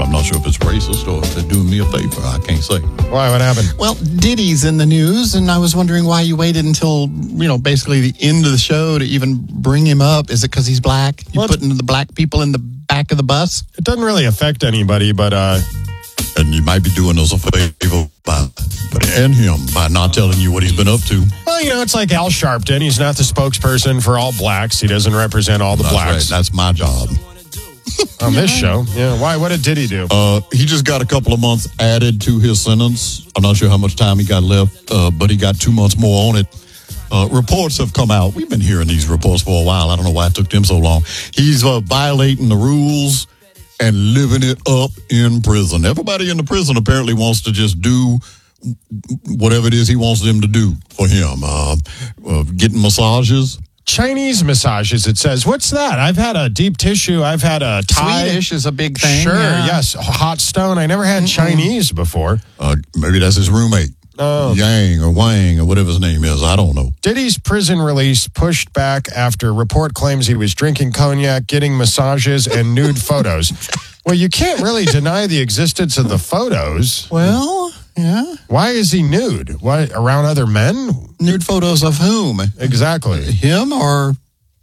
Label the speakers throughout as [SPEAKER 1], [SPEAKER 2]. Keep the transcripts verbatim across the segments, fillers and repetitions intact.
[SPEAKER 1] I'm not sure if it's racist or if they're doing me a favor. I can't say.
[SPEAKER 2] Why? What happened?
[SPEAKER 3] Well, Diddy's in the news, and I was wondering why you waited until, you know, basically the end of the show to even bring him up. Is it because he's black? You
[SPEAKER 2] What?
[SPEAKER 3] putting the black people in the back of the bus?
[SPEAKER 2] It doesn't really affect anybody, but uh,
[SPEAKER 1] And you might be doing us a favor by, and him by not telling you what he's been up to.
[SPEAKER 2] well, you know, it's like Al Sharpton. He's not the spokesperson for all blacks. He doesn't represent all the
[SPEAKER 1] That's right.
[SPEAKER 2] blacks
[SPEAKER 1] That's my job.
[SPEAKER 2] on this show. Yeah. Why? What did Diddy do?
[SPEAKER 1] Uh, he just got a couple of months added to his sentence. I'm not sure how much time he got left, uh, but he got two months more on it. Uh, reports have come out. We've been hearing these reports for a while. I don't know why it took them so long. He's uh, violating the rules and living it up in prison. Everybody in the prison apparently wants to just do whatever it is he wants them to do for him. Uh, uh, getting massages.
[SPEAKER 2] Chinese massages, it says. What's that? I've had a deep tissue. I've had a Thai.
[SPEAKER 3] Swedish is a big thing.
[SPEAKER 2] Sure,
[SPEAKER 3] yeah.
[SPEAKER 2] yes. Hot stone. I never had Chinese before.
[SPEAKER 1] Uh, maybe that's his roommate.
[SPEAKER 2] Oh.
[SPEAKER 1] Yang or Wang or whatever his name is. I don't know.
[SPEAKER 2] Diddy's prison release pushed back after report claims he was drinking cognac, getting massages, and nude photos. Well, you can't really deny the existence of the photos.
[SPEAKER 3] Well, yeah.
[SPEAKER 2] Why is he nude? Why around other men?
[SPEAKER 3] Nude photos of whom?
[SPEAKER 2] Exactly.
[SPEAKER 3] Him or,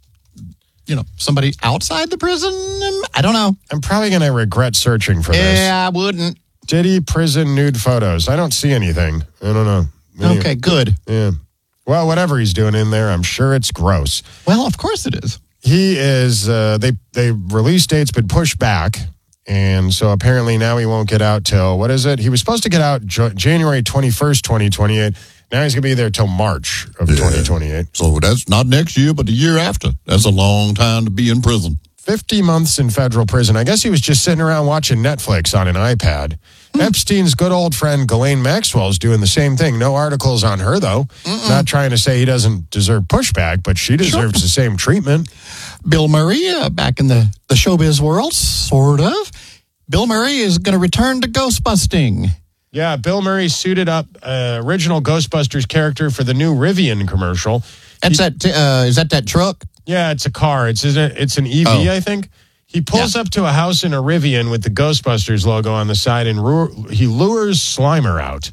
[SPEAKER 3] you know, somebody outside the prison? I don't know.
[SPEAKER 2] I'm probably going to regret searching for this.
[SPEAKER 3] Yeah, I wouldn't.
[SPEAKER 2] Diddy prison nude photos. I don't see anything. I don't know. Any-
[SPEAKER 3] Okay, good.
[SPEAKER 2] Yeah. Well, whatever he's doing in there, I'm sure it's gross.
[SPEAKER 3] Well, of course it is.
[SPEAKER 2] He is, uh, they, they release date's been pushed back. And so apparently now he won't get out till, what is it? He was supposed to get out jo- January twenty-first, twenty twenty-eight. Now he's going to be there till March of
[SPEAKER 1] Yeah.
[SPEAKER 2] twenty twenty-eight.
[SPEAKER 1] So that's not next year, but the year after. That's a long time to be in prison.
[SPEAKER 2] fifty months in federal prison. I guess he was just sitting around watching Netflix on an iPad. Epstein's good old friend Ghislaine Maxwell's doing the same thing. No articles on her, though. Mm-mm. Not trying to say he doesn't deserve pushback, but she deserves
[SPEAKER 3] Sure.
[SPEAKER 2] the same treatment.
[SPEAKER 3] Bill Murray, uh, back in the, the showbiz world, sort of. Bill Murray is going to return to Ghostbusting.
[SPEAKER 2] Yeah, Bill Murray suited up uh, original Ghostbusters character for the new Rivian commercial.
[SPEAKER 3] That's that. Uh, is that that truck?
[SPEAKER 2] Yeah, it's a car. It's it's an E V,
[SPEAKER 3] Oh.
[SPEAKER 2] I think. He pulls
[SPEAKER 3] Yeah.
[SPEAKER 2] up to a house in a Rivian with the Ghostbusters logo on the side, and ru- he lures Slimer out.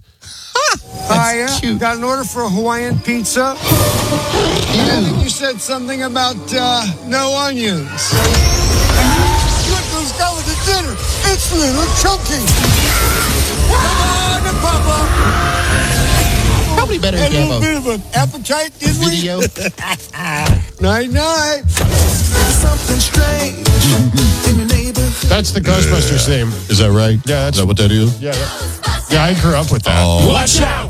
[SPEAKER 4] Hiya.
[SPEAKER 3] cute.
[SPEAKER 4] Got an order for a Hawaiian pizza. I think you said something about uh, no onions. Look who's coming to dinner. It's Little Chunky. Come on, Papa.
[SPEAKER 3] Probably better
[SPEAKER 4] Had
[SPEAKER 3] if
[SPEAKER 4] a
[SPEAKER 3] you
[SPEAKER 4] little
[SPEAKER 3] have
[SPEAKER 4] bit of an appetite, didn't we?
[SPEAKER 3] video.
[SPEAKER 4] Night, night.
[SPEAKER 5] Something strange in your neighborhood.
[SPEAKER 2] That's the Ghostbusters theme.
[SPEAKER 1] Is that right?
[SPEAKER 2] Yeah, that's-
[SPEAKER 1] Is that what that is?
[SPEAKER 2] Yeah, that- yeah, I grew up with that.
[SPEAKER 1] Oh.
[SPEAKER 6] Watch out!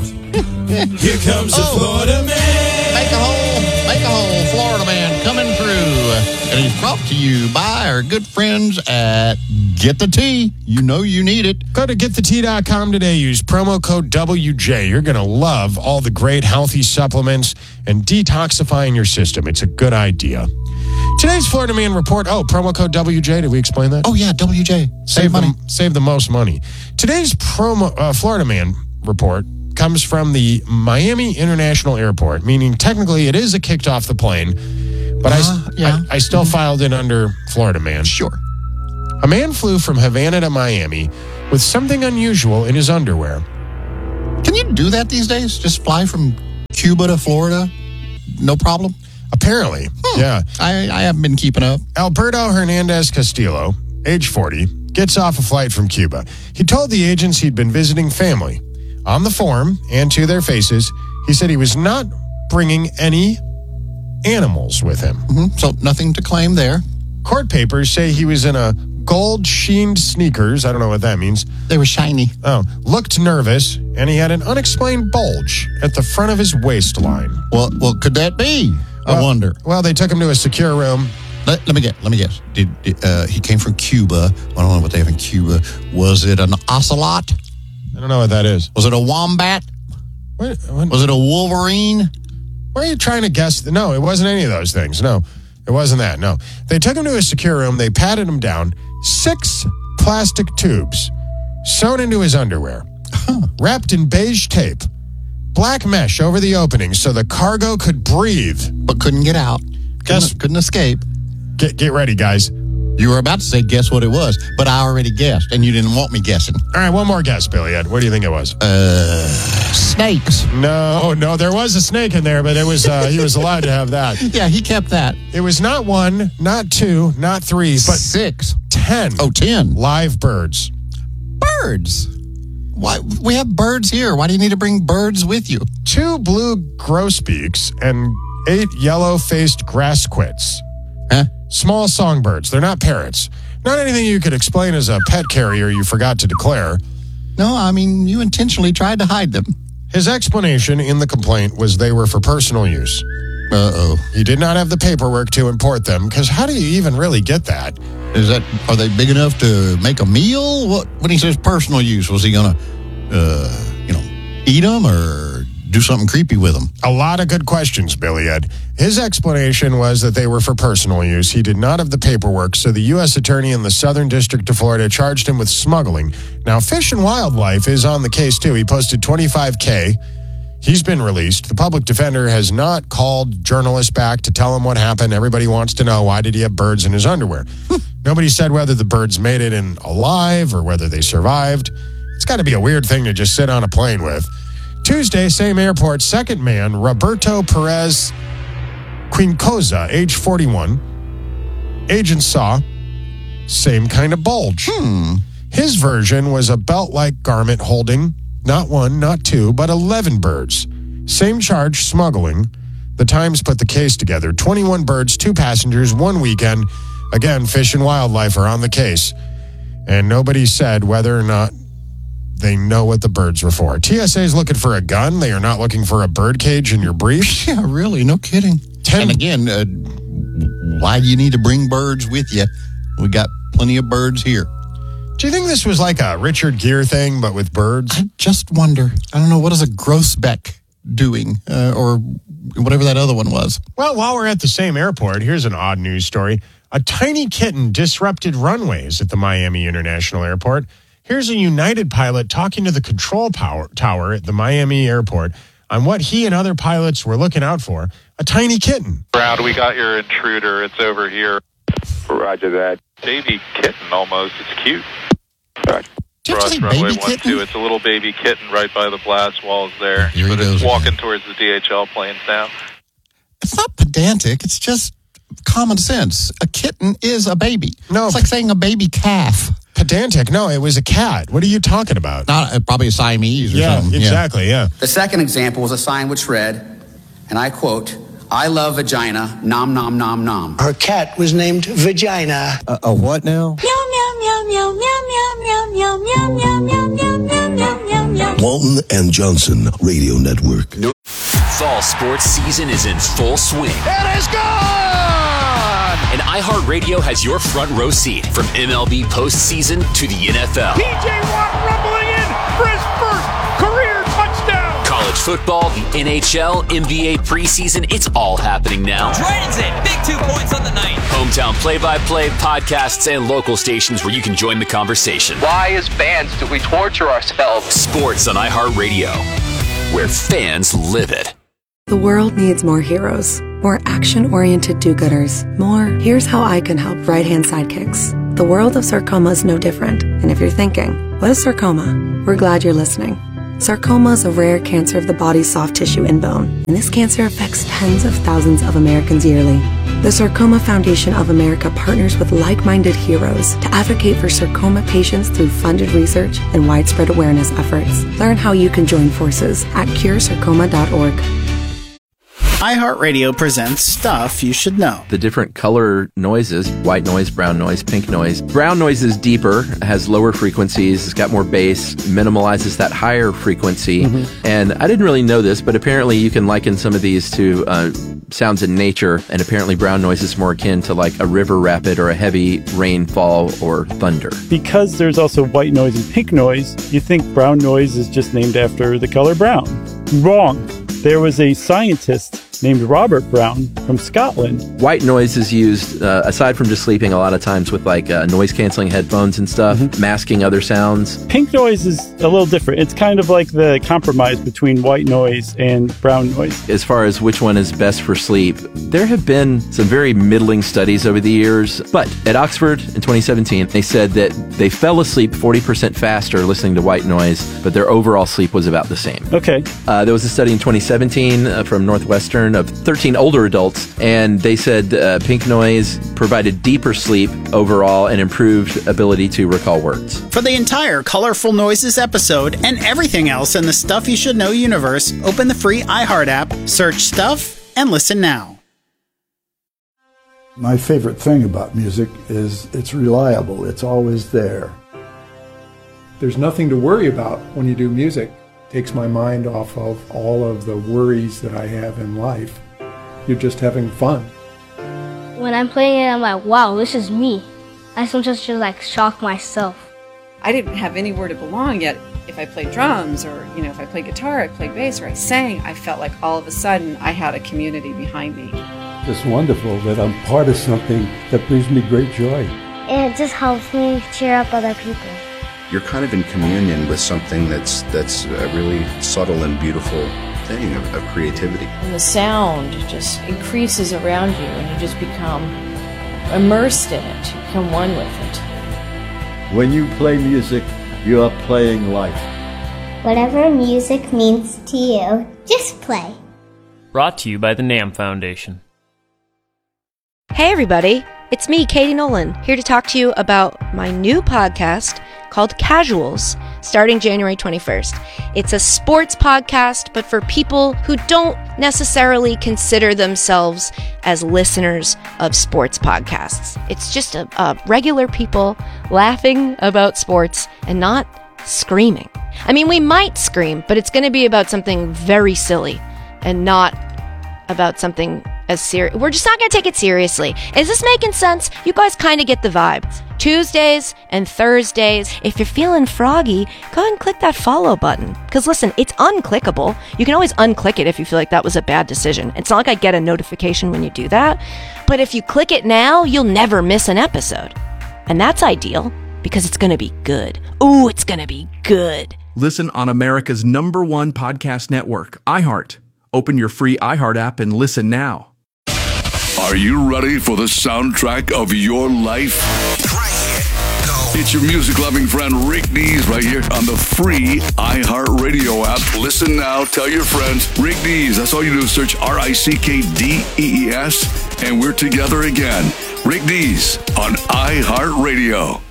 [SPEAKER 6] Here comes the Florida man.
[SPEAKER 3] Make a hole, make a hole, Florida man coming through. And he's brought to you by our good friends at Get the Tea. You know you need it.
[SPEAKER 2] Go to get the tea dot com today. Use promo code W J. You're going to love all the great healthy supplements and detoxifying your system. It's a good idea. Today's Florida Man Report. Oh, promo code W J. Did we explain that?
[SPEAKER 3] Oh, yeah, W J. Save money.
[SPEAKER 2] The, save the most money. Today's promo uh, Florida Man Report comes from the Miami International Airport, meaning technically it is a kicked off the plane, but I,
[SPEAKER 3] Uh, yeah.
[SPEAKER 2] I, I still filed it under Florida Man.
[SPEAKER 3] Sure.
[SPEAKER 2] A man flew from Havana to Miami with something unusual in his underwear.
[SPEAKER 3] Can you do that these days? Just fly from Cuba to Florida? No problem?
[SPEAKER 2] Apparently, yeah.
[SPEAKER 3] I, I haven't been keeping up.
[SPEAKER 2] Alberto Hernandez Castillo, age forty, gets off a flight from Cuba. He told the agents he'd been visiting family. On the form, and to their faces, he said he was not bringing any animals with him.
[SPEAKER 3] Mm-hmm. So nothing to claim there.
[SPEAKER 2] Court papers say he was in a gold-sheened sneakers. I don't know what that means.
[SPEAKER 3] They were shiny.
[SPEAKER 2] Oh, looked nervous, and he had an unexplained bulge at the front of his waistline.
[SPEAKER 3] Well, what could that be? I
[SPEAKER 2] Well-
[SPEAKER 3] wonder.
[SPEAKER 2] Well, they took him to a secure room.
[SPEAKER 3] Let, let me guess. Let me guess. Did uh, he came from Cuba? I don't know what they have in Cuba. Was it an ocelot?
[SPEAKER 2] I don't know what that is.
[SPEAKER 3] Was it a wombat?
[SPEAKER 2] What, what,
[SPEAKER 3] Was it a wolverine?
[SPEAKER 2] why are you trying to guess? No, it wasn't any of those things. No, it wasn't that. No. They took him to a secure room. They patted him down. Six plastic tubes sewn into his underwear, wrapped in beige tape, black mesh over the openings so the cargo could breathe.
[SPEAKER 3] But couldn't get out.
[SPEAKER 2] Guess-
[SPEAKER 3] Couldn't, couldn't escape.
[SPEAKER 2] Get, get ready, guys.
[SPEAKER 3] You were about to say, guess what it was, but I already guessed, and you didn't want me guessing.
[SPEAKER 2] All right, one more guess, Billy Ed. What do you think it was?
[SPEAKER 3] Uh, snakes.
[SPEAKER 2] No, no, there was a snake in there, but it was uh, he was allowed to have that.
[SPEAKER 3] Yeah, he kept that.
[SPEAKER 2] It was not one, not two, not three, but
[SPEAKER 3] Six.
[SPEAKER 2] ten.
[SPEAKER 3] Oh, ten.
[SPEAKER 2] Live birds.
[SPEAKER 3] Birds. Why? We have birds here. Why do you need to bring birds with you?
[SPEAKER 2] Two blue grosbeaks and eight yellow-faced grassquits.
[SPEAKER 3] Huh?
[SPEAKER 2] Small songbirds. They're not parrots. Not anything you could explain as a pet carrier you forgot to declare.
[SPEAKER 3] No, I mean, you intentionally tried to hide them.
[SPEAKER 2] His explanation in the complaint was they were for personal use.
[SPEAKER 3] Uh-oh.
[SPEAKER 2] He did not have the paperwork to import them, because how do you even really get that?
[SPEAKER 3] Is that, are they big enough to make a meal? What, when he says personal use, was he going to, uh, you know, eat them or do something creepy with them?
[SPEAKER 2] A lot of good questions, Billy Ed. His explanation was that they were for personal use. He did not have the paperwork, so the U S attorney in the Southern District of Florida charged him with smuggling. Now, Fish and Wildlife is on the case, too. He posted twenty-five K. He's been released. The public defender has not called journalists back to tell him what happened. Everybody wants to know, why did he have birds in his underwear? Nobody said whether the birds made it in alive or whether they survived. It's got to be a weird thing to just sit on a plane with. Tuesday, same airport, second man, Roberto Perez Quincoza, age forty-one. Agents saw same kind of bulge.
[SPEAKER 3] Hmm.
[SPEAKER 2] His version was a belt-like garment holding not one, not two, but eleven birds. Same charge, smuggling. The Times put the case together. twenty-one birds, two passengers, one weekend. Again, Fish and Wildlife are on the case. And nobody said whether or not they know what the birds were for. T S A is looking for a gun. They are not looking for a bird cage in your brief.
[SPEAKER 3] Yeah, really, no kidding.
[SPEAKER 2] Ten-
[SPEAKER 3] and again, uh, why do you need to bring birds with you? We got plenty of birds here.
[SPEAKER 2] Do you think this was like a Richard Gere thing, but with birds?
[SPEAKER 3] I just wonder. I don't know, what is a Grossbeck doing? Uh, or whatever that other one was.
[SPEAKER 2] Well, while we're at the same airport, here's an odd news story. A tiny kitten disrupted runways at the Miami International Airport. Here's a United pilot talking to the control power tower at the Miami airport on what he and other pilots were looking out for. A tiny kitten.
[SPEAKER 7] Brown, we got your intruder. It's over here.
[SPEAKER 8] Roger that.
[SPEAKER 7] Baby kitten almost. It's cute.
[SPEAKER 8] Roger.
[SPEAKER 3] Did you have to
[SPEAKER 7] Cross
[SPEAKER 3] say
[SPEAKER 7] runway
[SPEAKER 3] baby
[SPEAKER 7] one
[SPEAKER 3] kitten?
[SPEAKER 7] two. It's a little baby kitten right by the blast walls there.
[SPEAKER 3] Here he
[SPEAKER 7] but
[SPEAKER 3] goes
[SPEAKER 7] it's walking
[SPEAKER 3] again.
[SPEAKER 7] towards the D H L planes now.
[SPEAKER 3] It's not pedantic. It's just common sense. A kitten is a baby.
[SPEAKER 2] No.
[SPEAKER 3] It's like saying a baby calf.
[SPEAKER 2] Pedantic. No, it was a cat. What are you talking about?
[SPEAKER 3] Not uh, probably a Siamese or
[SPEAKER 2] Yeah,
[SPEAKER 3] something.
[SPEAKER 2] exactly, yeah.
[SPEAKER 9] The second example was a sign which read, and I quote, "I love vagina, nom nom nom nom."
[SPEAKER 10] Her cat was named Vagina.
[SPEAKER 11] A, a what now?
[SPEAKER 12] Walton and Johnson Radio Network.
[SPEAKER 13] Fall sports season is in full swing.
[SPEAKER 6] It is gone!
[SPEAKER 13] And iHeartRadio has your front row seat from M L B postseason to the N F L.
[SPEAKER 6] P J Watt rumbling in for his first career touchdown.
[SPEAKER 13] College football, the N H L, N B A preseason, it's all happening now.
[SPEAKER 14] Dragons in, big two points on the night.
[SPEAKER 13] Hometown play-by-play, podcasts, and local stations where you can join the conversation.
[SPEAKER 15] Why, as fans, do we torture ourselves?
[SPEAKER 13] Sports on iHeartRadio, where fans live it.
[SPEAKER 16] The world needs more heroes, more action-oriented do-gooders, more here's how I can help right-hand sidekicks. The world of sarcoma is no different, and if you're thinking, what is sarcoma? We're glad you're listening. Sarcoma is a rare cancer of the body's soft tissue and bone, and this cancer affects tens of thousands of Americans yearly. The Sarcoma Foundation of America partners with like-minded heroes to advocate for sarcoma patients through funded research and widespread awareness efforts. Learn how you can join forces at cure sarcoma dot org.
[SPEAKER 17] iHeartRadio presents Stuff You Should Know.
[SPEAKER 18] The different color noises, white noise, brown noise, pink noise. Brown noise is deeper, has lower frequencies, it's got more bass, minimalizes that higher frequency. Mm-hmm. And I didn't really know this, but apparently you can liken some of these to uh, sounds in nature, and apparently brown noise is more akin to like a river rapid or a heavy rainfall or thunder.
[SPEAKER 19] Because there's also white noise and pink noise, you think brown noise is just named after the color brown. Wrong. There was a scientist named Robert Brown from Scotland.
[SPEAKER 18] White noise is used, uh, aside from just sleeping, a lot of times with like uh, noise-canceling headphones and stuff, mm-hmm. masking other sounds.
[SPEAKER 19] Pink noise is a little different. It's kind of like the compromise between white noise and brown noise.
[SPEAKER 18] As far as which one is best for sleep, there have been some very middling studies over the years, but at Oxford in twenty seventeen, they said that they fell asleep forty percent faster listening to white noise, but their overall sleep was about the same.
[SPEAKER 19] Okay.
[SPEAKER 18] Uh, there was a study in twenty seventeen uh, from Northwestern of thirteen older adults, and they said uh, pink noise provided deeper sleep overall and improved ability to recall words.
[SPEAKER 17] For the entire Colorful Noises episode and everything else in the Stuff You Should Know universe, open the free iHeart app, search Stuff, and listen now.
[SPEAKER 11] My favorite thing about music is it's reliable. It's always there.
[SPEAKER 20] There's nothing to worry about when you do music. It takes my mind off of all of the worries that I have in life. You're just having fun.
[SPEAKER 21] When I'm playing it, I'm like, wow, this is me. I sometimes just like shock myself.
[SPEAKER 22] I didn't have anywhere to belong yet. If I played drums or, you know, if I played guitar, I played bass, or I sang, I felt like all of a sudden I had a community behind me.
[SPEAKER 11] It's wonderful that I'm part of something that brings me great joy.
[SPEAKER 21] And it just helps me cheer up other people.
[SPEAKER 23] You're kind of in communion with something that's that's a really subtle and beautiful thing of, of creativity.
[SPEAKER 24] And the sound just increases around you and you just become immersed in it. You become one with it.
[SPEAKER 11] When you play music, you are playing life.
[SPEAKER 21] Whatever music means to you, just play.
[SPEAKER 25] Brought to you by the NAMM Foundation.
[SPEAKER 26] Hey everybody, it's me, Katie Nolan, here to talk to you about my new podcast called Casuals, starting January twenty-first. It's a sports podcast, but for people who don't necessarily consider themselves as listeners of sports podcasts. It's just a, a regular people laughing about sports and not screaming. I mean, we might scream, but it's going to be about something very silly and not about something as serious. We're just not going to take it seriously. Is this making sense? You guys kind of get the vibe. Tuesdays and Thursdays. If you're feeling froggy, go ahead and click that follow button. Because listen, it's unclickable. You can always unclick it if you feel like that was a bad decision. It's not like I get a notification when you do that. But if you click it now, you'll never miss an episode. And that's ideal because it's going to be good. Ooh, it's going to be good.
[SPEAKER 27] Listen on America's number one podcast network, iHeart. Open your free iHeart app and listen now.
[SPEAKER 28] Are you ready for the soundtrack of your life?
[SPEAKER 5] Right here. Go.
[SPEAKER 28] It's your music-loving friend Rick Dees right here on the free iHeartRadio app. Listen now. Tell your friends. Rick Dees. That's all you do. Search R I C K D E E S, and we're together again. Rick Dees on iHeartRadio.